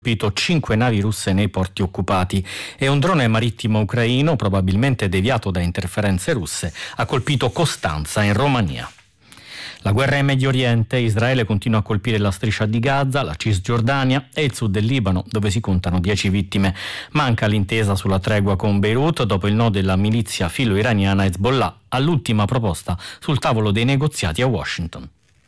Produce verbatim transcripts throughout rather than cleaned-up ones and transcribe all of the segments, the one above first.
colpito cinque navi russe nei porti occupati e un drone marittimo ucraino, probabilmente deviato da interferenze russe, ha colpito Costanza in Romania. La guerra in Medio Oriente, Israele continua a colpire la striscia di Gaza, la Cisgiordania e il sud del Libano, dove si contano dieci vittime. Manca l'intesa sulla tregua con Beirut dopo il no della milizia filo-iraniana Hezbollah all'ultima proposta sul tavolo dei negoziati a Washington.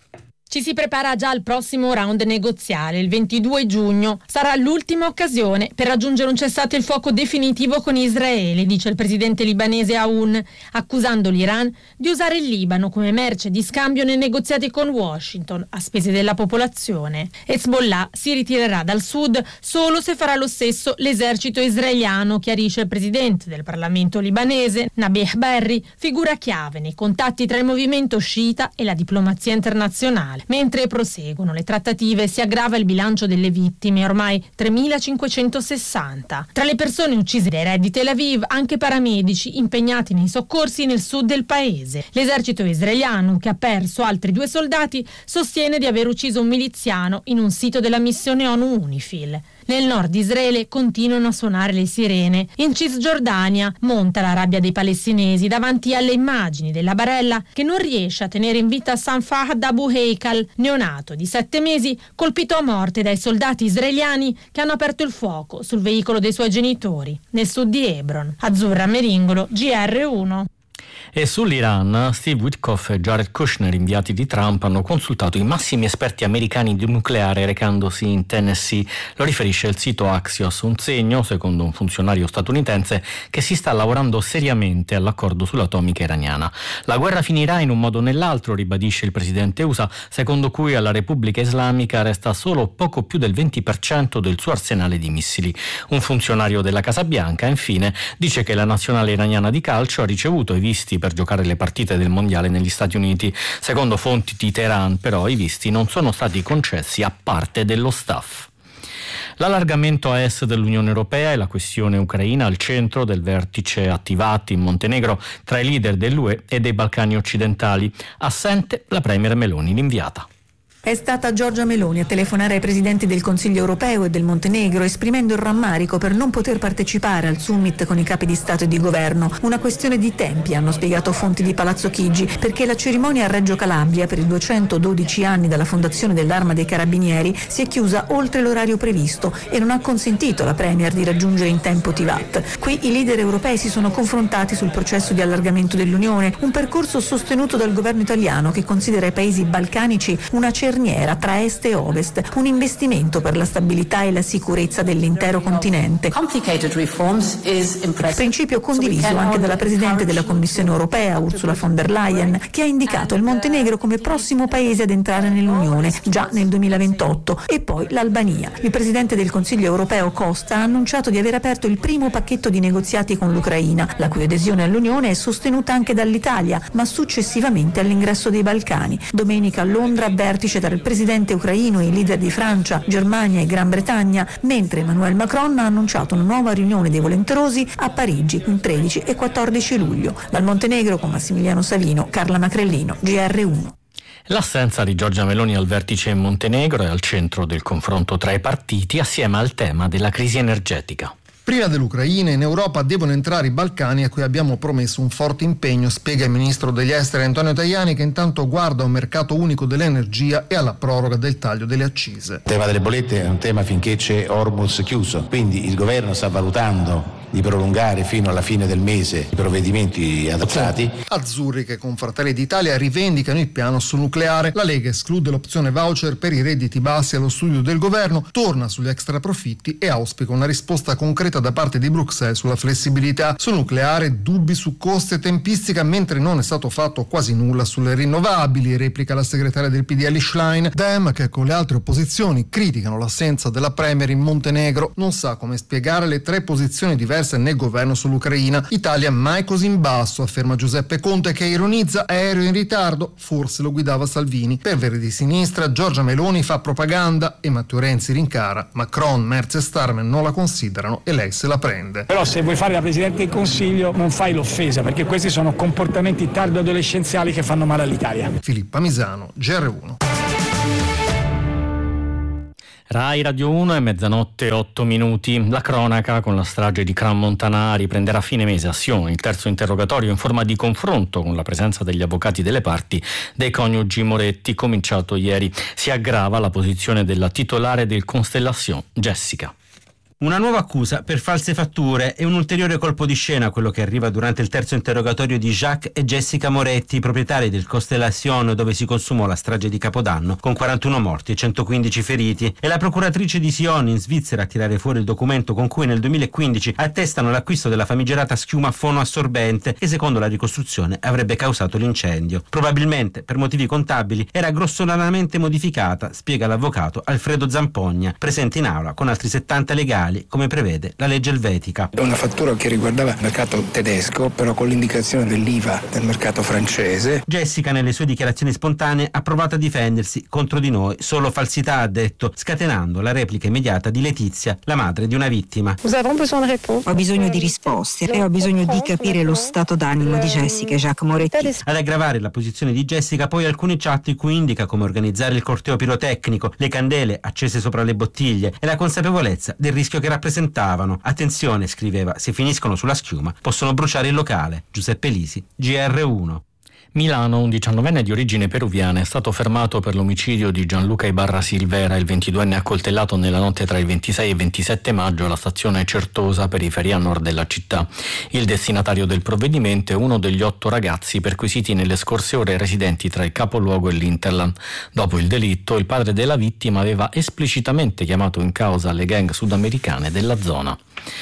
Ci si prepara già al prossimo round negoziale, il ventidue giugno. Sarà l'ultima occasione per raggiungere un cessate il fuoco definitivo con Israele, dice il presidente libanese Aoun, accusando l'Iran di usare il Libano come merce di scambio nei negoziati con Washington, a spese della popolazione. Hezbollah si ritirerà dal sud solo se farà lo stesso l'esercito israeliano, chiarisce il presidente del Parlamento libanese, Nabih Berri, figura chiave nei contatti tra il movimento sciita e la diplomazia internazionale. Mentre proseguono le trattative si aggrava il bilancio delle vittime, ormai tremilacinquecentosessanta. Tra le persone uccise dai raid di Tel Aviv, anche paramedici impegnati nei soccorsi nel sud del paese. L'esercito israeliano, che ha perso altri due soldati, sostiene di aver ucciso un miliziano in un sito della missione ONU UNIFIL. Nel nord di Israele continuano a suonare le sirene. In Cisgiordania monta la rabbia dei palestinesi davanti alle immagini della barella che non riesce a tenere in vita San Fahd Abu Heikal, neonato di sette mesi, colpito a morte dai soldati israeliani che hanno aperto il fuoco sul veicolo dei suoi genitori, nel sud di Hebron. Azzurra Meringolo, G R uno. E sull'Iran, Steve Witkoff e Jared Kushner, inviati di Trump, hanno consultato i massimi esperti americani di nucleare recandosi in Tennessee. Lo riferisce il sito Axios, un segno, secondo un funzionario statunitense, che si sta lavorando seriamente all'accordo sull'atomica iraniana. La guerra finirà in un modo o nell'altro, ribadisce il presidente U S A, secondo cui alla Repubblica Islamica resta solo poco più del venti per cento del suo arsenale di missili. Un funzionario della Casa Bianca, infine, dice che la nazionale iraniana di calcio ha ricevuto i visti per giocare le partite del mondiale negli Stati Uniti. Secondo fonti di Teheran, però, i visti non sono stati concessi a parte dello staff. L'allargamento a est dell'Unione Europea e la questione ucraina al centro del vertice attivato in Montenegro tra i leader dell'U E e dei Balcani occidentali. Assente la premier Meloni, l'inviata. È stata Giorgia Meloni a telefonare ai presidenti del Consiglio europeo e del Montenegro, esprimendo il rammarico per non poter partecipare al summit con i capi di Stato e di Governo. Una questione di tempi, hanno spiegato fonti di Palazzo Chigi, perché la cerimonia a Reggio Calabria per i duecentododici anni dalla fondazione dell'Arma dei Carabinieri si è chiusa oltre l'orario previsto e non ha consentito alla Premier di raggiungere in tempo Tivat. Qui i leader europei si sono confrontati sul processo di allargamento dell'Unione, un percorso sostenuto dal governo italiano che considera i paesi balcanici una cerniera tra est e ovest, un investimento per la stabilità e la sicurezza dell'intero continente. Principio condiviso anche dalla Presidente della Commissione europea, Ursula von der Leyen, che ha indicato il Montenegro come prossimo paese ad entrare nell'Unione, già nel duemilaventotto, e poi l'Albania. Il Presidente del Consiglio europeo Costa ha annunciato di aver aperto il primo pacchetto di negoziati con l'Ucraina, la cui adesione all'Unione è sostenuta anche dall'Italia, ma successivamente all'ingresso dei Balcani. Domenica a Londra, vertice tra il presidente ucraino e i leader di Francia, Germania e Gran Bretagna, mentre Emmanuel Macron ha annunciato una nuova riunione dei volenterosi a Parigi il tredici e quattordici luglio. Dal Montenegro con Massimiliano Savino, Carla Macrellino, G R uno. L'assenza di Giorgia Meloni al vertice in Montenegro è al centro del confronto tra i partiti assieme al tema della crisi energetica. Prima dell'Ucraina, in Europa devono entrare i Balcani a cui abbiamo promesso un forte impegno, spiega il ministro degli esteri Antonio Tajani, che intanto guarda a un mercato unico dell'energia e alla proroga del taglio delle accise. Il tema delle bollette è un tema finché c'è Hormuz chiuso, quindi il governo sta valutando di prolungare fino alla fine del mese i provvedimenti adottati. Azzurri, che con Fratelli d'Italia rivendicano il piano sul nucleare. La Lega esclude l'opzione voucher per i redditi bassi allo studio del governo, torna sugli extraprofitti e auspica una risposta concreta da parte di Bruxelles sulla flessibilità. Sul nucleare dubbi su costi e tempistica, mentre non è stato fatto quasi nulla sulle rinnovabili, replica la segretaria del P D L Schlein. Dem, che con le altre opposizioni criticano l'assenza della Premier in Montenegro, non sa come spiegare le tre posizioni diverse nel governo sull'Ucraina. Italia mai così in basso, afferma Giuseppe Conte, che ironizza: aereo in ritardo, forse lo guidava Salvini. Per Verdi di Sinistra, Giorgia Meloni fa propaganda e Matteo Renzi rincara. Macron, Merz e Starmer non la considerano e lei se la prende. Però se vuoi fare la Presidente del Consiglio non fai l'offesa, perché questi sono comportamenti tardo adolescenziali che fanno male all'Italia. Filippa Misano, G R uno. Rai Radio uno è mezzanotte otto minuti. La cronaca con la strage di Crans Montana riprenderà a fine mese a Sion il terzo interrogatorio in forma di confronto con la presenza degli avvocati delle parti dei coniugi Moretti, cominciato ieri. Si aggrava la posizione della titolare del Constellation, Jessica. Una nuova accusa per false fatture e un ulteriore colpo di scena quello che arriva durante il terzo interrogatorio di Jacques e Jessica Moretti, proprietari del Constellation dove si consumò la strage di Capodanno con quarantuno morti e centoquindici feriti. È la procuratrice di Sion in Svizzera a tirare fuori il documento con cui nel duemilaquindici attestano l'acquisto della famigerata schiuma fonoassorbente che secondo la ricostruzione avrebbe causato l'incendio. Probabilmente per motivi contabili era grossolanamente modificata, spiega l'avvocato Alfredo Zampogna, presente in aula con altri settanta legali come prevede la legge elvetica. È una fattura che riguardava il mercato tedesco, però con l'indicazione dell'I V A del mercato francese. Jessica nelle sue dichiarazioni spontanee ha provato a difendersi contro di noi, solo falsità ha detto, scatenando la replica immediata di Letizia, la madre di una vittima. Ho bisogno di risposte e ho bisogno di capire lo stato d'animo di Jessica e Jacques Moretti. Ad aggravare la posizione di Jessica poi alcuni chat in cui indica come organizzare il corteo pirotecnico, le candele accese sopra le bottiglie e la consapevolezza del rischio che rappresentavano. Attenzione, scriveva, se finiscono sulla schiuma possono bruciare il locale. Giuseppe Lisi, G R uno. Milano, un diciannovenne di origine peruviana è stato fermato per l'omicidio di Gianluca Ibarra Silvera, il ventiduenne accoltellato nella notte tra il ventisei e il ventisette maggio alla stazione Certosa, periferia nord della città. Il destinatario del provvedimento è uno degli otto ragazzi perquisiti nelle scorse ore residenti tra il capoluogo e l'Interland. Dopo il delitto, il padre della vittima aveva esplicitamente chiamato in causa le gang sudamericane della zona.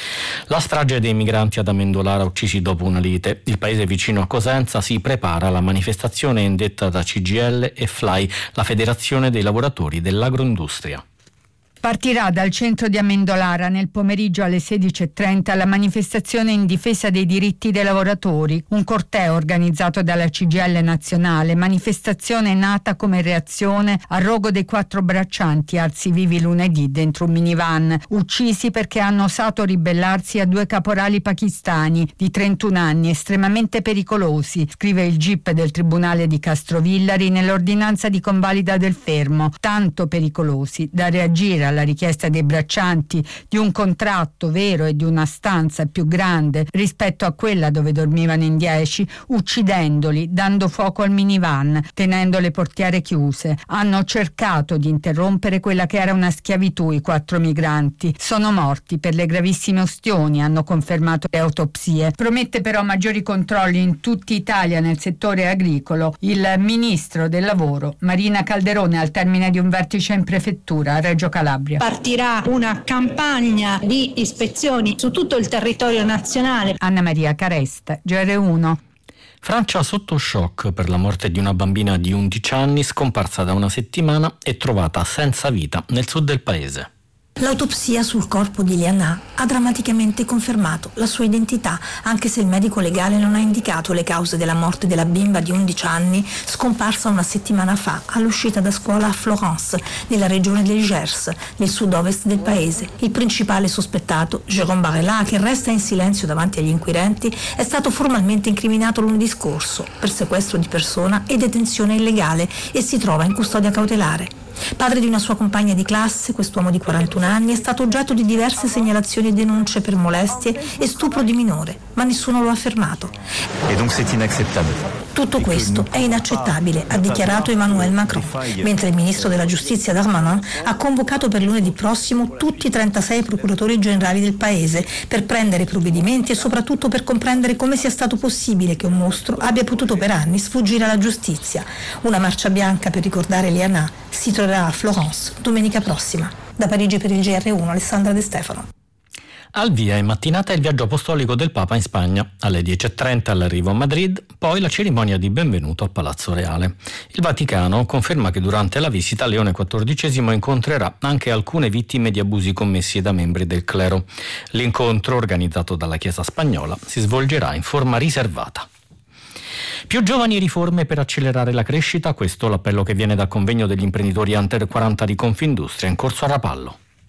La strage dei migranti ad Amendolara uccisi dopo una lite. Il paese vicino a Cosenza si prepara alla manifestazione indetta da C G I L e F L A I, la Federazione dei lavoratori dell'agroindustria. Partirà dal centro di Amendolara nel pomeriggio alle sedici e trenta la manifestazione in difesa dei diritti dei lavoratori, un corteo organizzato dalla C G I L nazionale, manifestazione nata come reazione al rogo dei quattro braccianti arsi vivi lunedì dentro un minivan, uccisi perché hanno osato ribellarsi a due caporali pakistani di trentuno anni estremamente pericolosi, scrive il G I P del Tribunale di Castrovillari nell'ordinanza di convalida del fermo, tanto pericolosi da reagire alla richiesta dei braccianti di un contratto vero e di una stanza più grande rispetto a quella dove dormivano in dieci, uccidendoli, dando fuoco al minivan, tenendo le portiere chiuse. Hanno cercato di interrompere quella che era una schiavitù. I quattro migranti sono morti per le gravissime ustioni, hanno confermato le autopsie. Promette però maggiori controlli in tutta Italia nel settore agricolo il ministro del lavoro Marina Calderone al termine di un vertice in prefettura a Reggio Calabria. Partirà una campagna di ispezioni su tutto il territorio nazionale. Anna Maria Caresta, G R uno. Francia sotto shock per la morte di una bambina di undici anni scomparsa da una settimana e trovata senza vita nel sud del paese. L'autopsia sul corpo di Liana ha drammaticamente confermato la sua identità, anche se il medico legale non ha indicato le cause della morte della bimba di undici anni scomparsa una settimana fa all'uscita da scuola a Florence, nella regione del Gers, nel sud-ovest del paese. Il principale sospettato, Jérôme Barella, che resta in silenzio davanti agli inquirenti, è stato formalmente incriminato lunedì scorso per sequestro di persona e detenzione illegale e si trova in custodia cautelare. Padre di una sua compagna di classe, quest'uomo di quarantuno anni è stato oggetto di diverse segnalazioni e denunce per molestie e stupro di minore, ma nessuno lo ha fermato. E donc c'est inacceptable. Tutto questo è inaccettabile, ha dichiarato Emmanuel Macron, mentre il ministro della giustizia Darmanin ha convocato per lunedì prossimo tutti i trentasei procuratori generali del paese per prendere provvedimenti e soprattutto per comprendere come sia stato possibile che un mostro abbia potuto per anni sfuggire alla giustizia. Una marcia bianca per ricordare Liana si troverà a Florence domenica prossima. Da Parigi per il G R uno, Alessandra De Stefano. Al via in mattinata il viaggio apostolico del Papa in Spagna. Alle dieci e trenta l'arrivo a Madrid, poi la cerimonia di benvenuto al Palazzo Reale. Il Vaticano conferma che durante la visita Leone quattordicesimo incontrerà anche alcune vittime di abusi commessi da membri del clero. L'incontro, organizzato dalla Chiesa spagnola, si svolgerà in forma riservata. Più giovani e riforme per accelerare la crescita, questo l'appello che viene dal convegno degli imprenditori Under quaranta di Confindustria in corso a Rapallo.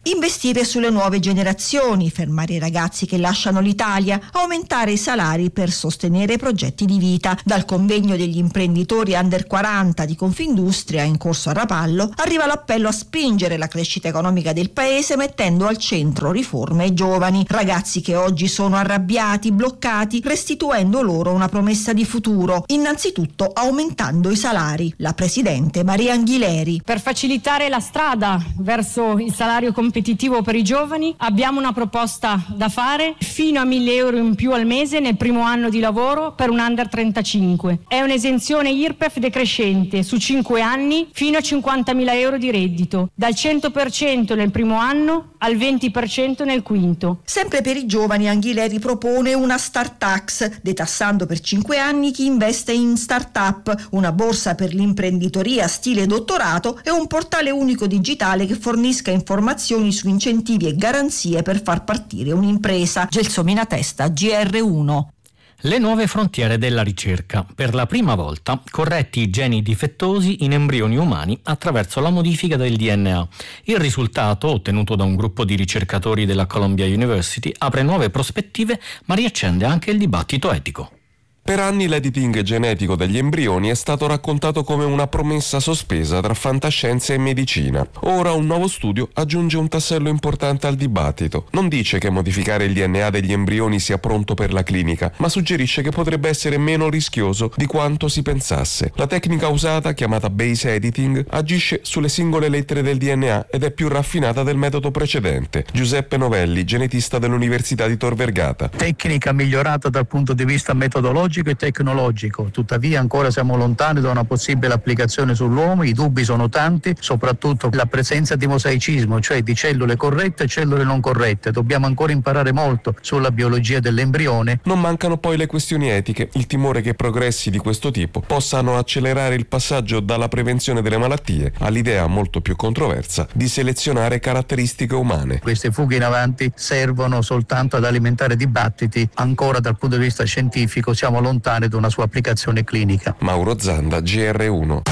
Investire sulle nuove generazioni, fermare i ragazzi che lasciano l'Italia, aumentare i salari per sostenere progetti di vita. Dal convegno degli imprenditori under quaranta di Confindustria in corso a Rapallo arriva l'appello a spingere la crescita economica del paese mettendo al centro riforme ai giovani, ragazzi che oggi sono arrabbiati, bloccati, restituendo loro una promessa di futuro, innanzitutto aumentando i salari. La presidente Maria Anghileri. Per facilitare la strada verso il salario competitivo competitivo per i giovani abbiamo una proposta da fare: fino a mille euro in più al mese nel primo anno di lavoro per un under trentacinque. È un'esenzione I R P E F decrescente su cinque anni fino a cinquantamila euro di reddito, dal cento per cento nel primo anno al venti per cento nel quinto. Sempre per i giovani Anghileri propone una start tax, detassando per cinque anni chi investe in start-up, una borsa per l'imprenditoria stile dottorato e un portale unico digitale che fornisca informazioni su incentivi e garanzie per far partire un'impresa. Gelsomina Testa, G R uno. Le nuove frontiere della ricerca. Per la prima volta corretti i geni difettosi in embrioni umani attraverso la modifica del D N A. Il risultato, ottenuto da un gruppo di ricercatori della Columbia University, apre nuove prospettive ma riaccende anche il dibattito etico. Per anni l'editing genetico degli embrioni è stato raccontato come una promessa sospesa tra fantascienza e medicina. Ora un nuovo studio aggiunge un tassello importante al dibattito. Non dice che modificare il D N A degli embrioni sia pronto per la clinica, ma suggerisce che potrebbe essere meno rischioso di quanto si pensasse. La tecnica usata, chiamata base editing, agisce sulle singole lettere del D N A ed è più raffinata del metodo precedente. Giuseppe Novelli, genetista dell'Università di Tor Vergata. Tecnica migliorata dal punto di vista metodologico e tecnologico, tuttavia ancora siamo lontani da una possibile applicazione sull'uomo. I dubbi sono tanti, soprattutto la presenza di mosaicismo, cioè di cellule corrette e cellule non corrette. Dobbiamo ancora imparare molto sulla biologia dell'embrione. Non mancano poi le questioni etiche, il timore che progressi di questo tipo possano accelerare il passaggio dalla prevenzione delle malattie all'idea molto più controversa di selezionare caratteristiche umane. Queste fughe in avanti servono soltanto ad alimentare dibattiti, ancora dal punto di vista scientifico siamo lontane da una sua applicazione clinica. Mauro Zanda, G R uno.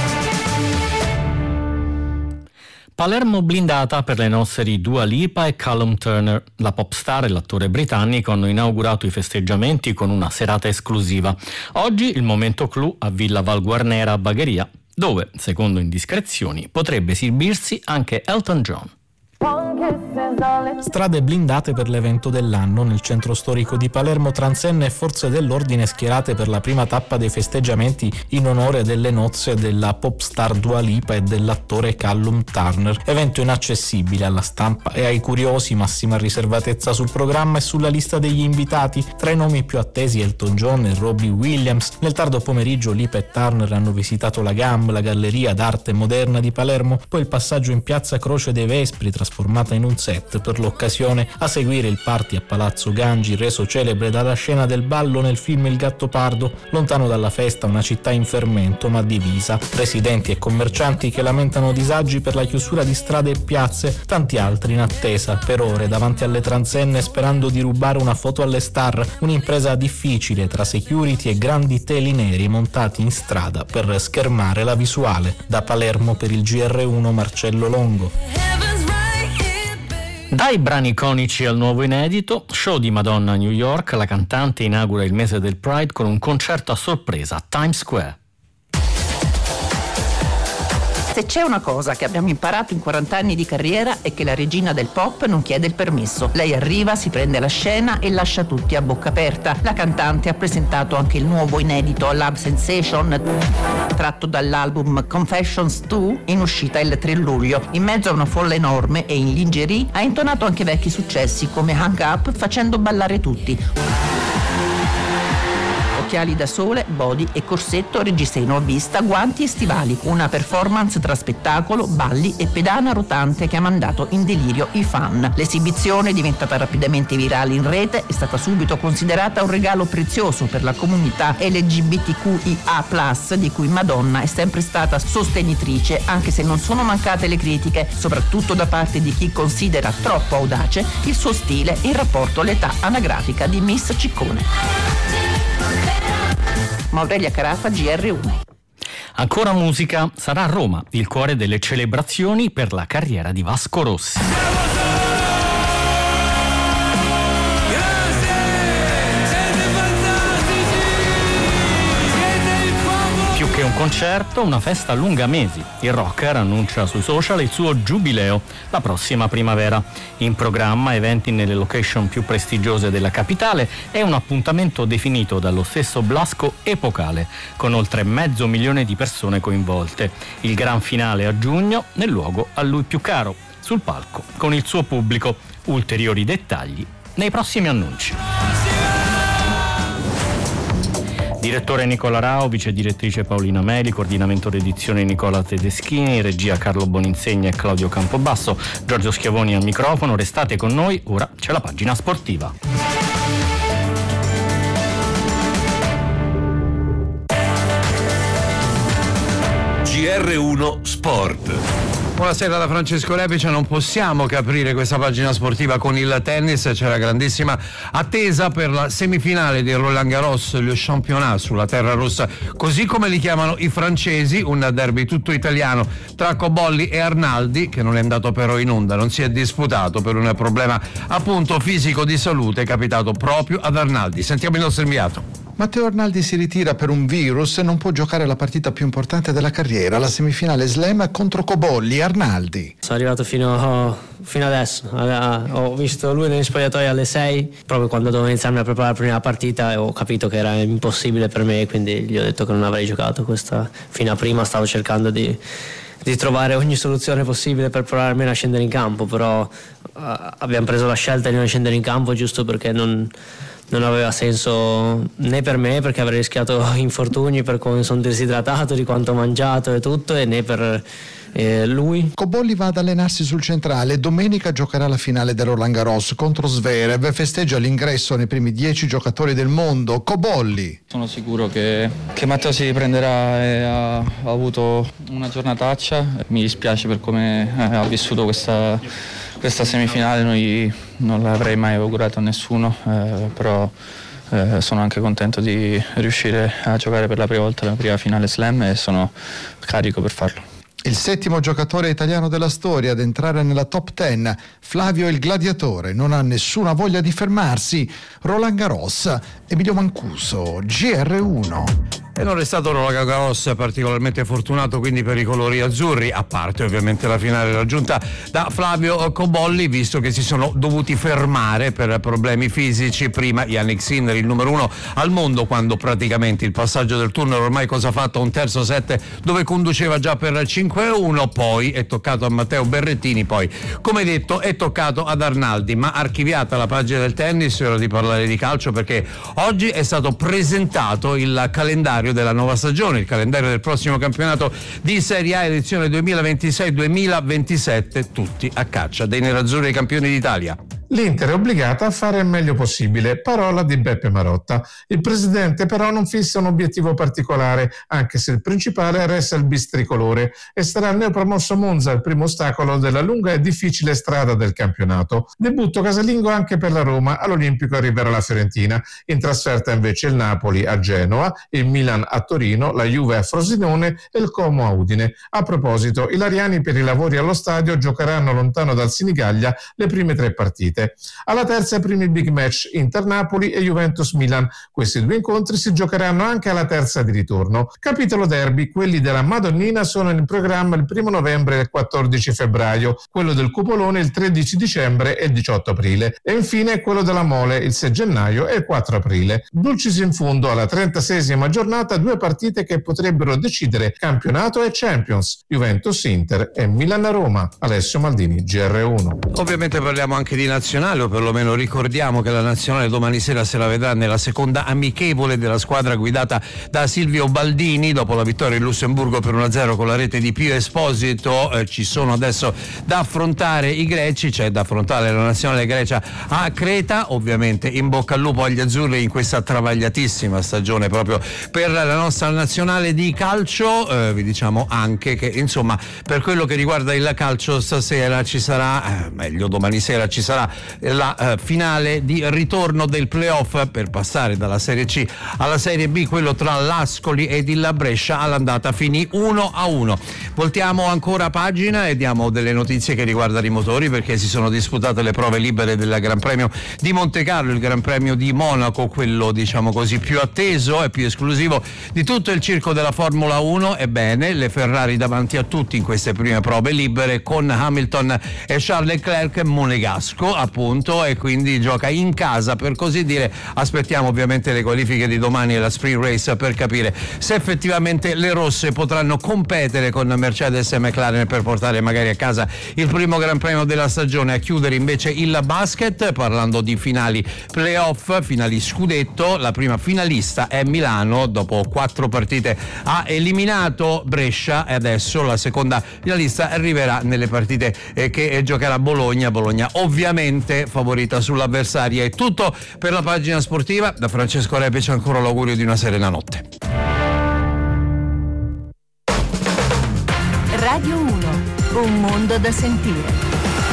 Palermo blindata per le nursery Dua Lipa e Callum Turner. La pop star e l'attore britannico hanno inaugurato i festeggiamenti con una serata esclusiva. Oggi il momento clou a Villa Valguarnera a Bagheria, dove, secondo indiscrezioni, potrebbe esibirsi anche Elton John. Strade blindate per l'evento dell'anno nel centro storico di Palermo, transenne e forze dell'ordine schierate per la prima tappa dei festeggiamenti in onore delle nozze della pop star Dua Lipa e dell'attore Callum Turner. Evento inaccessibile alla stampa e ai curiosi, massima riservatezza sul programma e sulla lista degli invitati. Tra i nomi più attesi Elton John e Robbie Williams. Nel tardo pomeriggio Lipa e Turner hanno visitato la G A M, la Galleria d'Arte Moderna di Palermo, poi il passaggio in piazza Croce dei Vespri, trasformata in un set per l'occasione, a seguire il party a Palazzo Gangi, reso celebre dalla scena del ballo nel film Il Gattopardo. Lontano dalla festa una città in fermento ma divisa, residenti e commercianti che lamentano disagi per la chiusura di strade e piazze, tanti altri in attesa per ore davanti alle transenne sperando di rubare una foto alle star, un'impresa difficile tra security e grandi teli neri montati in strada per schermare la visuale. Da Palermo per il G R uno Marcello Longo. Dai brani iconici al nuovo inedito, show di Madonna a New York, la cantante inaugura il mese del Pride con un concerto a sorpresa a Times Square. Se c'è una cosa che abbiamo imparato in quaranta anni di carriera è che la regina del pop non chiede il permesso. Lei arriva, si prende la scena e lascia tutti a bocca aperta. La cantante ha presentato anche il nuovo inedito Love Sensation, tratto dall'album Confessions due, in uscita il tre luglio. In mezzo a una folla enorme e in lingerie ha intonato anche vecchi successi come Hang Up, facendo ballare tutti. Occhiali da sole, body e corsetto, reggiseno a vista, guanti e stivali. Una performance tra spettacolo, balli e pedana rotante che ha mandato in delirio i fan. L'esibizione, diventata rapidamente virale in rete, è stata subito considerata un regalo prezioso per la comunità L G B T Q I A plus, di cui Madonna è sempre stata sostenitrice, anche se non sono mancate le critiche, soprattutto da parte di chi considera troppo audace il suo stile in rapporto all'età anagrafica di Miss Ciccone. Maurelia Carafa, G R uno. Ancora musica, sarà Roma il cuore delle celebrazioni per la carriera di Vasco Rossi. concerto, una festa lunga mesi. Il rocker annuncia sui social il suo giubileo la prossima primavera. In programma eventi nelle location più prestigiose della capitale e un appuntamento definito dallo stesso Blasco epocale, con oltre mezzo milione di persone coinvolte. Il gran finale a giugno nel luogo a lui più caro, sul palco con il suo pubblico. Ulteriori dettagli nei prossimi annunci. Direttore Nicola Rao, vice direttrice Paolina Meli, coordinamento d'edizione Nicola Tedeschini, regia Carlo Boninsegna e Claudio Campobasso, Giorgio Schiavoni al microfono. Restate con noi, ora c'è la pagina sportiva. G R uno Sport. Buonasera da Francesco Repice. Non possiamo che aprire questa pagina sportiva con il tennis. C'è la grandissima attesa per la semifinale di Roland Garros, le Championnat sulla terra rossa, così come li chiamano i francesi, un derby tutto italiano tra Cobolli e Arnaldi, che non è andato però in onda, non si è disputato per un problema appunto fisico di salute capitato proprio ad Arnaldi. Sentiamo il nostro inviato. Matteo Arnaldi si ritira per un virus e non può giocare la partita più importante della carriera, la semifinale slam contro Cobolli. Arnaldi: sono arrivato fino, fino adesso, ho visto lui negli spogliatoi alle sei, proprio quando dovevo iniziarmi a preparare la prima partita, e ho capito che era impossibile per me, quindi gli ho detto che non avrei giocato questa. Fino a prima stavo cercando di, di trovare ogni soluzione possibile per provare almeno a scendere in campo, però uh, abbiamo preso la scelta di non scendere in campo giusto perché non... non aveva senso né per me, perché avrei rischiato infortuni per come sono disidratato, di quanto ho mangiato e tutto, e né per eh, lui. Cobolli va ad allenarsi sul centrale. Domenica giocherà la finale del Roland Garros contro Zverev, festeggia l'ingresso nei primi dieci giocatori del mondo. Cobolli: sono sicuro che, che Matteo si riprenderà e ha, ha avuto una giornataccia. Mi dispiace per come eh, ha vissuto questa Questa semifinale, noi non l'avrei mai augurato a nessuno, eh, però eh, sono anche contento di riuscire a giocare per la prima volta la prima finale slam e sono carico per farlo. Il settimo giocatore italiano della storia ad entrare nella top ten, Flavio il Gladiatore, non ha nessuna voglia di fermarsi. Roland Garros, Emilio Mancuso, G R uno. E non è stato Roland Garros particolarmente fortunato quindi per i colori azzurri, a parte ovviamente la finale raggiunta da Flavio Cobolli, visto che si sono dovuti fermare per problemi fisici. Prima Yannick Sinner, il numero uno al mondo, quando praticamente il passaggio del turno era ormai cosa fatto, un terzo set dove conduceva già per cinque a uno, poi è toccato a Matteo Berrettini, poi come detto è toccato ad Arnaldi. Ma archiviata la pagina del tennis, è ora di parlare di calcio, perché oggi è stato presentato il calendario della nuova stagione, il calendario del prossimo campionato di Serie A edizione duemilaventisei duemilaventisette, tutti a caccia dei nerazzurri campioni d'Italia. L'Inter è obbligata a fare il meglio possibile, parola di Beppe Marotta. Il presidente però non fissa un obiettivo particolare, anche se il principale resta il bis tricolore, e sarà il neopromosso Monza il primo ostacolo della lunga e difficile strada del campionato. Debutto casalingo anche per la Roma, all'Olimpico arriverà la Fiorentina, in trasferta invece il Napoli a Genova, il Milan a Torino, la Juve a Frosinone e il Como a Udine. A proposito, i lariani per i lavori allo stadio giocheranno lontano dal Sinigaglia le prime tre partite. Alla terza i primi big match, Inter-Napoli e Juventus-Milan. Questi due incontri si giocheranno anche alla terza di ritorno. Capitolo derby, quelli della Madonnina sono in programma il primo novembre e il quattordici febbraio, quello del Cupolone il tredici dicembre e il diciotto aprile, e infine quello della Mole il sei gennaio e il quattro aprile. Dulcis in fondo alla trentaseiesima giornata, due partite che potrebbero decidere campionato e Champions, Juventus-Inter e Milan-Roma. Alessio Maldini, G R uno. Ovviamente parliamo anche di nazionale, o perlomeno ricordiamo che la nazionale domani sera se la vedrà nella seconda amichevole della squadra guidata da Silvio Baldini. Dopo la vittoria in Lussemburgo per uno a zero con la rete di Pio Esposito, eh, ci sono adesso da affrontare i greci, c'è da affrontare la nazionale Grecia a Creta. Ovviamente in bocca al lupo agli azzurri in questa travagliatissima stagione proprio per la nostra nazionale di calcio. Eh, vi diciamo anche che insomma per quello che riguarda il calcio stasera ci sarà, eh, meglio domani sera ci sarà la eh, finale di ritorno del playoff per passare dalla Serie C alla Serie B, quello tra l'Ascoli ed il Brescia. All'andata finì uno a uno. Voltiamo ancora pagina e diamo delle notizie che riguardano i motori, perché si sono disputate le prove libere del Gran Premio di Monte Carlo, il Gran Premio di Monaco, quello diciamo così più atteso e più esclusivo di tutto il circo della Formula uno. Ebbene, le Ferrari davanti a tutti in queste prime prove libere, con Hamilton e Charles Leclerc monegasco appunto, e quindi gioca in casa per così dire. Aspettiamo ovviamente le qualifiche di domani e la sprint race per capire se effettivamente le rosse potranno competere con Mercedes e McLaren per portare magari a casa il primo Gran Premio della stagione. A chiudere invece il basket, parlando di finali playoff, finali scudetto, la prima finalista è Milano, dopo quattro partite ha eliminato Brescia e adesso la seconda finalista arriverà nelle partite eh, che giocherà Bologna. Bologna ovviamente favorita sull'avversaria. È tutto per la pagina sportiva. Da Francesco Repe c'è ancora l'augurio di una serena notte. Radio uno, un mondo da sentire.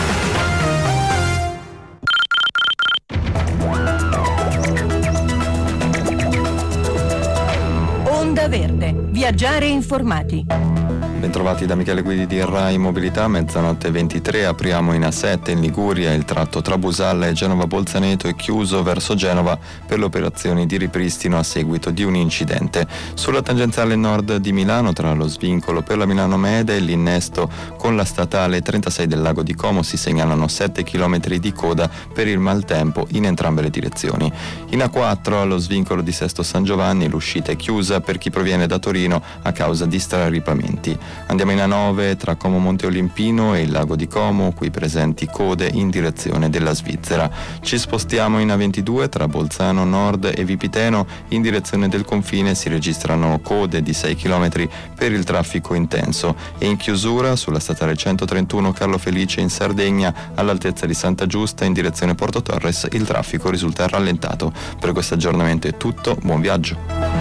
Onda Verde, viaggiare informati. Bentrovati da Michele Guidi di Rai Mobilità, mezzanotte ventitré, apriamo in A sette in Liguria. Il tratto tra Busalla e Genova Bolzaneto è chiuso verso Genova per le operazioni di ripristino a seguito di un incidente. Sulla tangenziale nord di Milano, tra lo svincolo per la Milano Mede e l'innesto con la statale trentasei del Lago di Como, si segnalano sette chilometri di coda per il maltempo in entrambe le direzioni. In A quattro allo svincolo di Sesto San Giovanni l'uscita è chiusa per chi proviene da Torino a causa di straripamenti. Andiamo in A nove tra Como Monte Olimpino e il Lago di Como, qui presenti code in direzione della Svizzera. Ci spostiamo in A ventidue tra Bolzano Nord e Vipiteno, in direzione del confine si registrano code di sei chilometri per il traffico intenso, e in chiusura sulla statale centotrentuno Carlo Felice in Sardegna, all'altezza di Santa Giusta in direzione Porto Torres, il traffico risulta rallentato. Per questo aggiornamento è tutto, buon viaggio.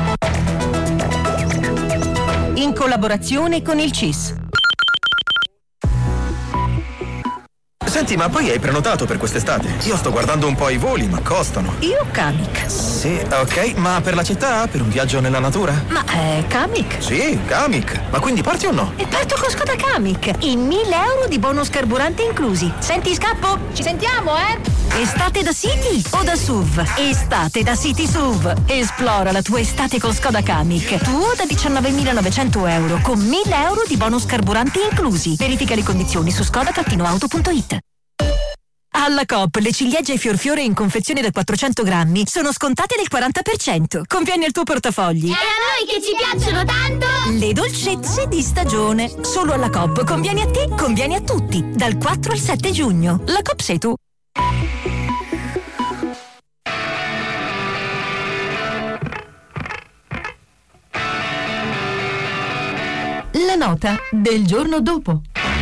In collaborazione con il C I S. Senti, ma poi hai prenotato per quest'estate? Io sto guardando un po' i voli, ma costano. Io Kamiq. Sì, ok, ma per la città? Per un viaggio nella natura? Ma è Kamiq? Sì, Kamiq. Ma quindi parti o no? E parto con Skoda Kamiq. I mille euro di bonus carburante inclusi. Senti, scappo? Ci sentiamo, eh? Estate da City o da S U V? Estate da City S U V. Esplora la tua estate con Skoda Kamiq. Tuo da diciannovemilanovecento euro con mille euro di bonus carburante inclusi. Verifica le condizioni su skoda auto punto it. Alla Coop le ciliegie e fiorfiore in confezione da quattrocento grammi sono scontate del quaranta per cento. Conviene al tuo portafogli. E a noi che ci piacciono tanto! Le dolcezze di stagione. Solo alla Coop. Conviene a te, conviene a tutti. Dal quattro al sette giugno. La Coop sei tu. La nota del giorno dopo.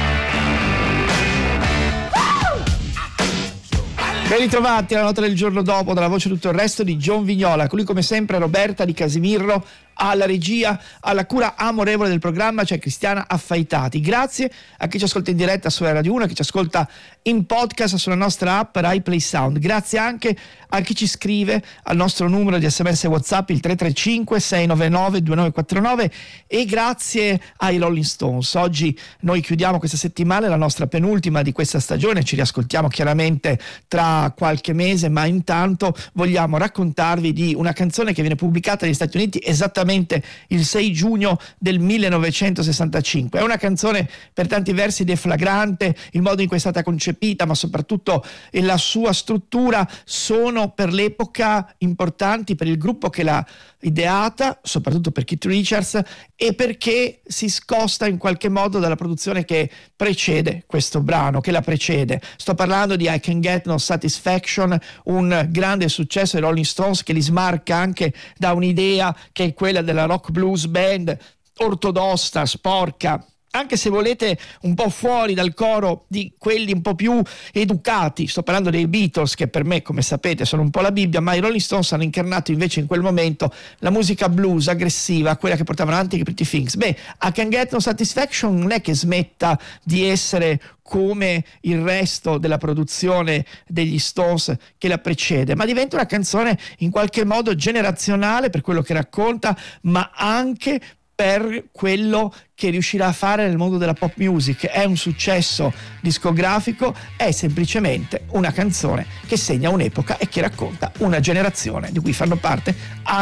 Ben ritrovati alla nota del giorno dopo, dalla voce tutto il resto di John Vignola, con lui come sempre Roberta Di Casimirro alla regia, alla cura amorevole del programma c'è Cristiana Affaitati. Grazie a chi ci ascolta in diretta su Radio uno, a chi ci ascolta in podcast sulla nostra app Rai Play Sound. Grazie anche a chi ci scrive al nostro numero di sms e WhatsApp il tre tre cinque sei nove nove due nove quattro nove, e grazie ai Rolling Stones. Oggi noi chiudiamo questa settimana, la nostra penultima di questa stagione, ci riascoltiamo chiaramente tra qualche mese, ma intanto vogliamo raccontarvi di una canzone che viene pubblicata negli Stati Uniti esattamente il sei giugno del millenovecentosessantacinque. È una canzone per tanti versi deflagrante, il modo in cui è stata concepita, ma soprattutto la sua struttura sono per l'epoca importanti per il gruppo che l'ha ideata, soprattutto per Keith Richards, e perché si scosta in qualche modo dalla produzione che precede questo brano, che la precede. Sto parlando di I Can Get No Satisfaction, un grande successo dei Rolling Stones che li smarca anche da un'idea che è quella della rock blues band ortodossa, sporca, anche se volete un po' fuori dal coro di quelli un po' più educati. Sto parlando dei Beatles, che per me, come sapete, sono un po' la Bibbia, ma i Rolling Stones hanno incarnato invece in quel momento la musica blues aggressiva, quella che portavano avanti i Pretty Things. Beh, I Can Get No Satisfaction non è che smetta di essere come il resto della produzione degli Stones che la precede, ma diventa una canzone in qualche modo generazionale per quello che racconta, ma anche per quello che riuscirà a fare nel mondo della pop music. È un successo discografico, è semplicemente una canzone che segna un'epoca e che racconta una generazione di cui fanno parte anche